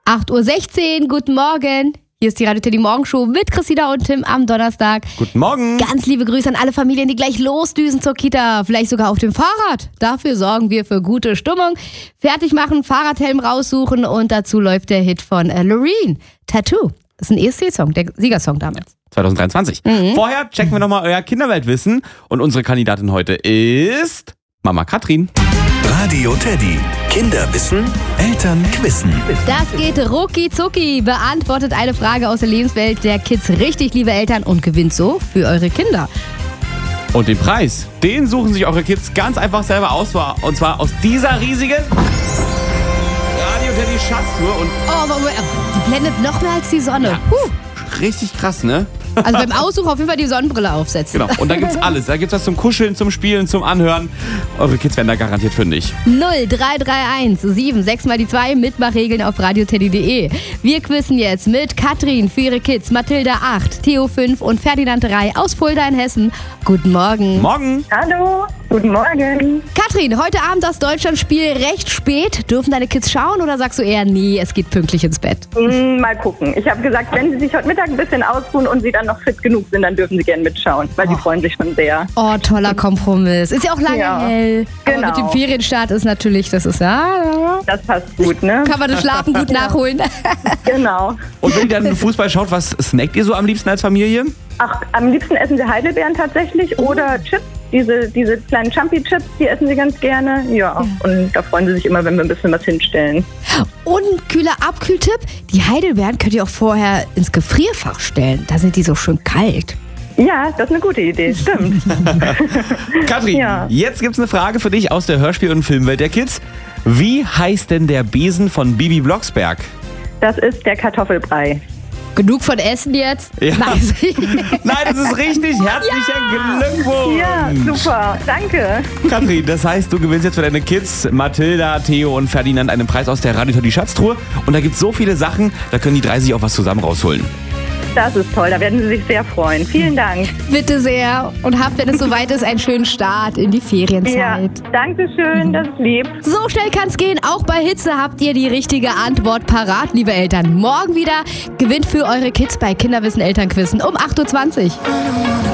8:16 Uhr, guten Morgen. Hier ist die Radio Teddy Morgenshow mit Christina und Tim am Donnerstag. Guten Morgen. Ganz liebe Grüße an alle Familien, die gleich losdüsen zur Kita. Vielleicht sogar auf dem Fahrrad. Dafür sorgen wir für gute Stimmung. Fertig machen, Fahrradhelm raussuchen und dazu läuft der Hit von Loreen, Tattoo. Das ist ein ESC-Song, der Siegersong damals. 2023. Vorher checken wir nochmal euer Kinderweltwissen. Und unsere Kandidatin heute ist Mama Katrin. Radio Teddy. Kinderwissen, Eltern quizzen. Das geht rucki zucki. Beantwortet eine Frage aus der Lebenswelt der Kids richtig, liebe Eltern, und gewinnt so für eure Kinder. Und den Preis, den suchen sich eure Kids ganz einfach selber aus. Und zwar aus dieser riesigen Radio Teddy Schatztruhe. Und Die blendet noch mehr als die Sonne. Ja. Richtig krass, ne? Also beim Aussuchen auf jeden Fall die Sonnenbrille aufsetzen. Genau. Und da gibt's alles. Da gibt's was zum Kuscheln, zum Spielen, zum Anhören. Eure Kids werden da garantiert fündig. 0331 76 mal die 2 Mitmachregeln auf radioteddy.de. Wir quizzen jetzt mit Katrin für ihre Kids, Mathilda 8, Theo 5 und Ferdinand 3 aus Fulda in Hessen. Guten Morgen. Morgen. Hallo, guten Morgen. Katrin, heute Abend das Deutschlandspiel recht spät. Dürfen deine Kids schauen oder sagst du eher, nee, es geht pünktlich ins Bett? Mal gucken. Ich habe gesagt, wenn sie sich heute Mittag ein bisschen ausruhen und sie dann noch fit genug sind, dann dürfen sie gerne mitschauen, weil sie freuen sich schon sehr. Oh, toller Kompromiss. Ist ja auch lange hell. Genau. Aber mit dem Ferienstart ist natürlich, das passt gut, ne? kann man das Schlafen gut nachholen. Genau. Und wenn ihr dann Fußball schaut, was snackt ihr so am liebsten als Familie? Ach, am liebsten essen sie Heidelbeeren tatsächlich oder Chips. Diese kleinen Jumpy-Chips, die essen sie ganz gerne. Ja, und da freuen sie sich immer, wenn wir ein bisschen was hinstellen. Und ein kühler Abkühltipp, die Heidelbeeren könnt ihr auch vorher ins Gefrierfach stellen. Da sind die so schön kalt. Ja, das ist eine gute Idee, stimmt. Katrin, Ja. Jetzt gibt's eine Frage für dich aus der Hörspiel- und Filmwelt der Kids. Wie heißt denn der Besen von Bibi Blocksberg? Das ist der Kartoffelbrei. Genug von Essen jetzt? Ja. Nein. Nein, das ist richtig. Herzlichen Glückwunsch. Ja, super, danke. Katrin, das heißt, du gewinnst jetzt für deine Kids, Mathilda, Theo und Ferdinand, einen Preis aus der Radio Teddy Schatztruhe. Und da gibt's so viele Sachen, da können die 3 sich auch was zusammen rausholen. Das ist toll, da werden sie sich sehr freuen. Vielen Dank. Bitte sehr. Und habt, wenn es soweit ist, einen schönen Start in die Ferienzeit. Ja, danke schön, das ist lieb. So schnell kann's gehen. Auch bei Hitze habt ihr die richtige Antwort parat, liebe Eltern. Morgen wieder gewinnt für eure Kids bei Kinderwissen Elternquissen um 8:20 Uhr.